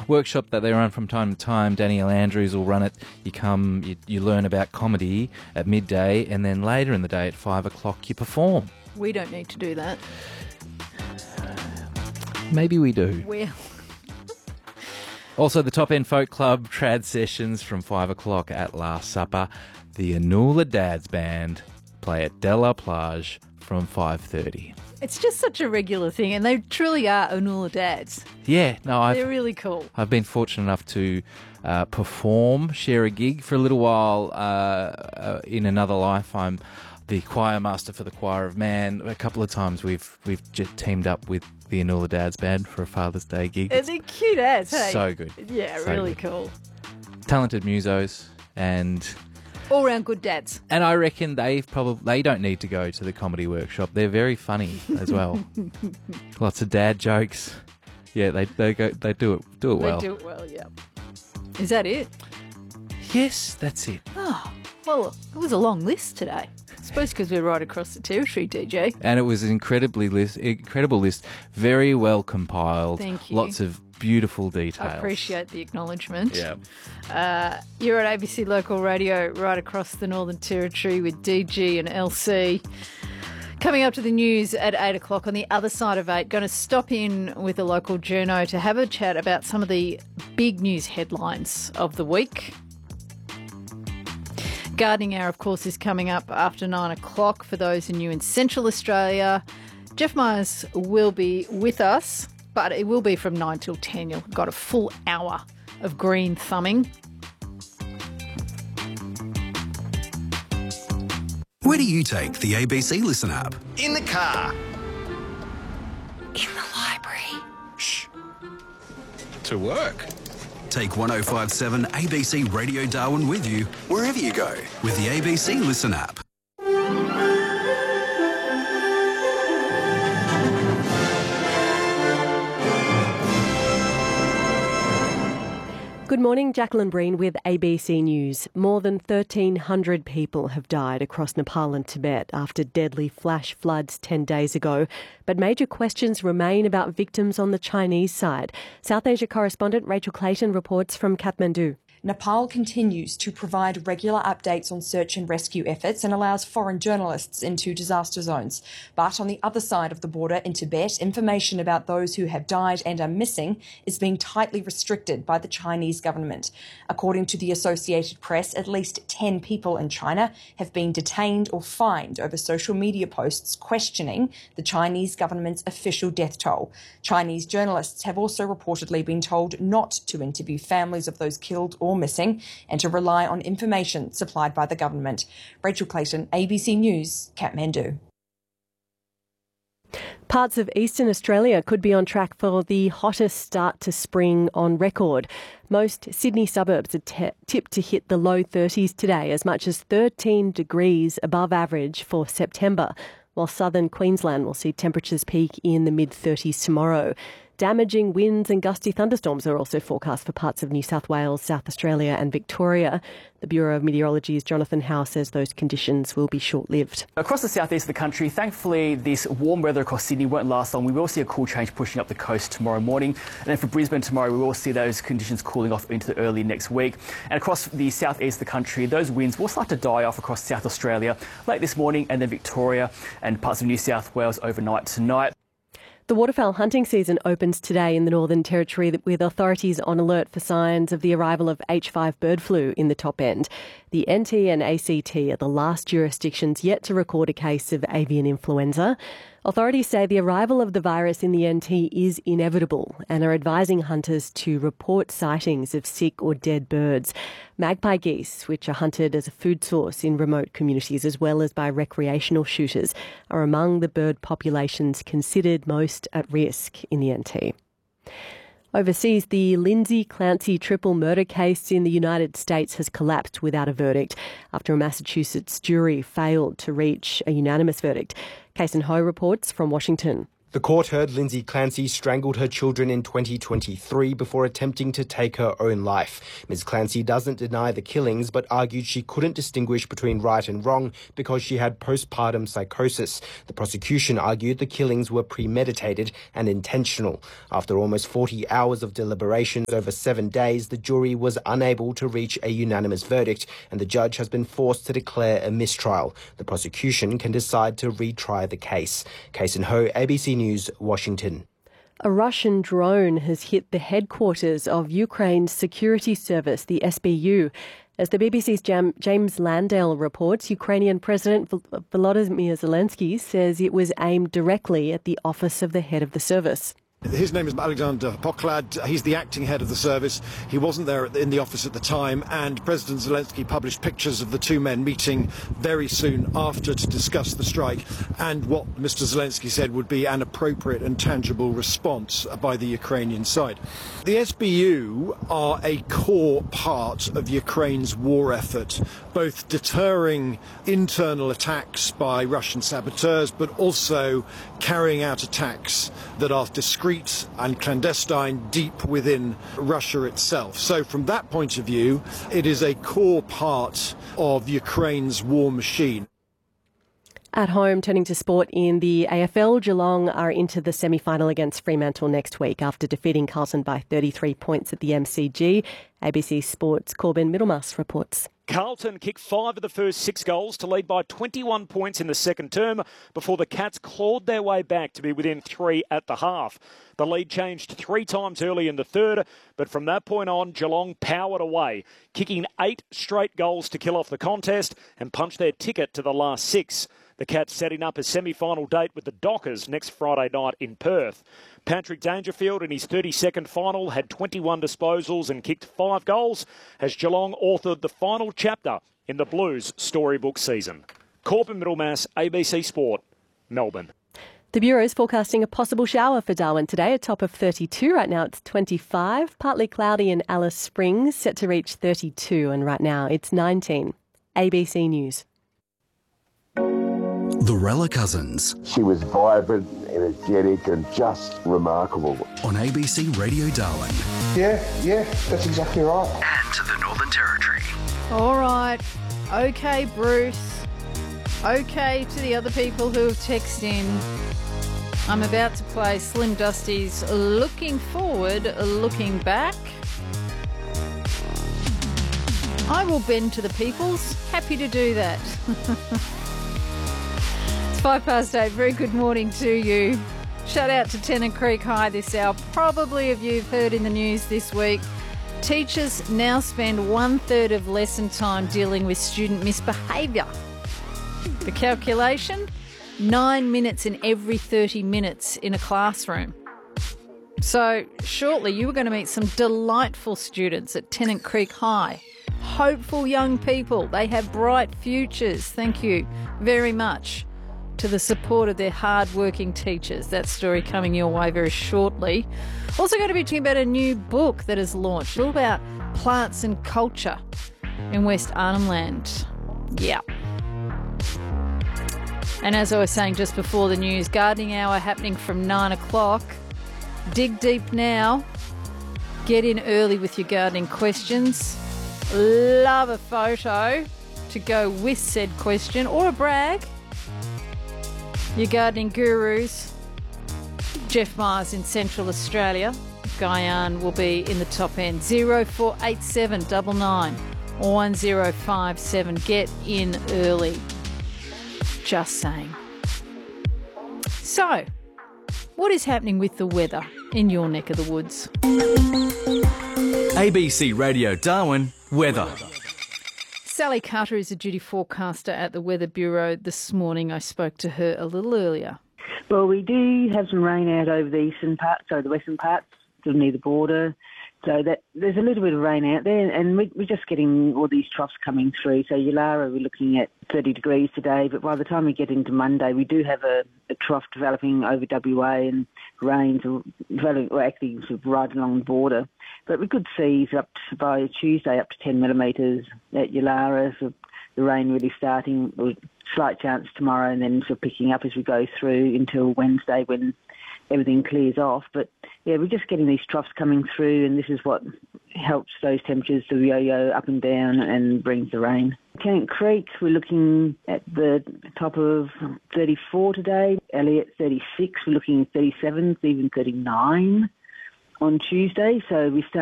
workshop that they run from time to time. Danielle Andrews will run it. You come, you learn about comedy at midday, and then later in the day at 5 o'clock you perform. We don't need to do that. Maybe we do. Well. Also, the Top End Folk Club trad sessions from 5 o'clock at Last Supper. The Anula Dads Band play at De La Plage from 5:30. It's just such a regular thing, and they truly are Anula dads. Yeah, no, they're really cool. I've been fortunate enough to share a gig for a little while in another life. I'm the choir master for the Choir of Man. A couple of times we've just teamed up with the Anula Dads Band for a Father's Day gig. And they're cute as, hey? So good. Yeah, so really good. Cool. Talented musos and all round good dads. And I reckon they don't need to go to the comedy workshop. They're very funny as well. Lots of dad jokes. Yeah, they do it well. They do it well, yeah. Is that it? Yes, that's it. Oh, well, it was a long list today. I suppose because we're right across the territory, DJ. And it was an incredible list, very well compiled. Thank you. Lots of beautiful details. I appreciate the acknowledgement. Yeah. You're at ABC Local Radio right across the Northern Territory with DG and LC. Coming up to the news at 8 o'clock on the other side of 8, going to stop in with a local journo to have a chat about some of the big news headlines of the week. Gardening Hour, of course, is coming up after 9 o'clock for those who are new in Central Australia. Jeff Myers will be with us, but it will be from 9 till 10. You've got a full hour of green thumbing. Where do you take the ABC Listen app? In the car. In the library. Shh. To work. Take 105.7 ABC Radio Darwin with you wherever you go with the ABC Listen app. Good morning, Jacqueline Breen with ABC News. More than 1,300 people have died across Nepal and Tibet after deadly flash floods 10 days ago. But major questions remain about victims on the Chinese side. South Asia correspondent Rachel Clayton reports from Kathmandu. Nepal continues to provide regular updates on search and rescue efforts and allows foreign journalists into disaster zones. But on the other side of the border in Tibet, information about those who have died and are missing is being tightly restricted by the Chinese government. According to the Associated Press, at least 10 people in China have been detained or fined over social media posts questioning the Chinese government's official death toll. Chinese journalists have also reportedly been told not to interview families of those killed or missing and to rely on information supplied by the government. Rachel Clayton, ABC News, Kathmandu. Parts of eastern Australia could be on track for the hottest start to spring on record. Most Sydney suburbs are tipped to hit the low 30s today, as much as 13 degrees above average for September, while southern Queensland will see temperatures peak in the mid-30s tomorrow. Damaging winds and gusty thunderstorms are also forecast for parts of New South Wales, South Australia and Victoria. The Bureau of Meteorology's Jonathan Howe says those conditions will be short-lived. Across the southeast of the country, thankfully, this warm weather across Sydney won't last long. We will see a cool change pushing up the coast tomorrow morning. And then for Brisbane tomorrow, we will see those conditions cooling off into the early next week. And across the southeast of the country, those winds will start to die off across South Australia late this morning, and then Victoria and parts of New South Wales overnight tonight. The waterfowl hunting season opens today in the Northern Territory with authorities on alert for signs of the arrival of H5 bird flu in the Top End. The NT and ACT are the last jurisdictions yet to record a case of avian influenza. Authorities say the arrival of the virus in the NT is inevitable and are advising hunters to report sightings of sick or dead birds. Magpie geese, which are hunted as a food source in remote communities as well as by recreational shooters, are among the bird populations considered most at risk in the NT. Overseas, the Lindsay Clancy triple murder case in the United States has collapsed without a verdict after a Massachusetts jury failed to reach a unanimous verdict. Kason Ho reports from Washington. The court heard Lindsay Clancy strangled her children in 2023 before attempting to take her own life. Ms. Clancy doesn't deny the killings, but argued she couldn't distinguish between right and wrong because she had postpartum psychosis. The prosecution argued the killings were premeditated and intentional. After almost 40 hours of deliberations over 7 days, the jury was unable to reach a unanimous verdict, and the judge has been forced to declare a mistrial. The prosecution can decide to retry the case. Kason Ho, ABC News, Washington. A Russian drone has hit the headquarters of Ukraine's security service, the SBU. As the BBC's James Landale reports, Ukrainian President Volodymyr Zelensky says it was aimed directly at the office of the head of the service. His name is Alexander Poklad. He's the acting head of the service. He wasn't there in the office at the time, and President Zelensky published pictures of the two men meeting very soon after to discuss the strike and what Mr. Zelensky said would be an appropriate and tangible response by the Ukrainian side. The SBU are a core part of Ukraine's war effort, both deterring internal attacks by Russian saboteurs, but also carrying out attacks that are discreet and clandestine deep within Russia itself. So from that point of view, it is a core part of Ukraine's war machine. At home, turning to sport in the AFL, Geelong are into the semi-final against Fremantle next week after defeating Carlton by 33 points at the MCG. ABC Sports' Corbin Middlemas reports. Carlton kicked 5 of the first 6 goals to lead by 21 points in the second term before the Cats clawed their way back to be within 3 at the half. The lead changed 3 times early in the third, but from that point on, Geelong powered away, kicking 8 straight goals to kill off the contest and punch their ticket to the last 6. The Cats setting up a semi-final date with the Dockers next Friday night in Perth. Patrick Dangerfield in his 32nd final had 21 disposals and kicked 5 goals as Geelong authored the final chapter in the Blues storybook season. Corbin Middlemass, ABC Sport, Melbourne. The Bureau is forecasting a possible shower for Darwin today, a top of 32. Right now it's 25. Partly cloudy in Alice Springs, set to reach 32, and right now it's 19. ABC News. The Rella Cousins. She was vibrant, energetic and just remarkable. On ABC Radio Darwin. Yeah, that's exactly right. And to the Northern Territory. All right. Okay, Bruce. Okay to the other people who have texted in. I'm about to play Slim Dusty's Looking Forward, Looking Back. I will bend to the peoples. Happy to do that. It's 8:05. Very good morning to you. Shout out to Tennant Creek High this hour. Probably of you have heard in the news this week, teachers now spend 1/3 of lesson time dealing with student misbehaviour. The calculation, 9 minutes in every 30 minutes in a classroom. So shortly you are going to meet some delightful students at Tennant Creek High. Hopeful young people. They have bright futures. Thank you very much to the support of their hard-working teachers. That story coming your way very shortly. Also going to be talking about a new book that is launched, all about plants and culture in West Arnhem Land. Yeah. And as I was saying just before the news, gardening hour happening from 9 o'clock. Dig deep now. Get in early with your gardening questions. Love a photo to go with said question or a brag. Your gardening gurus, Jeff Myers in Central Australia. Guyan will be in the top end. 0487 99 1057. Get in early. Just saying. So, what is happening with the weather in your neck of the woods? ABC Radio Darwin, weather. Sally Carter is a duty forecaster at the Weather Bureau this morning. I spoke to her a little earlier. Well, we do have some rain out over the eastern parts, so the western parts, sort of near the border. So that there's a little bit of rain out there, and we're just getting all these troughs coming through. So Yulara, we're looking at 30 degrees today, but by the time we get into Monday, we do have a trough developing over WA, and rains are actually sort of right along the border. But we could see by Tuesday up to 10 millimetres at Yulara, so the rain really starting, slight chance tomorrow, and then sort of picking up as we go through until Wednesday when everything clears off. But yeah, we're just getting these troughs coming through, and this is what helps those temperatures to yo-yo up and down and brings the rain. Tennant Creek, we're looking at the top of 34 today. Elliott 36, we're looking at 37, even 39 on Tuesday. So we start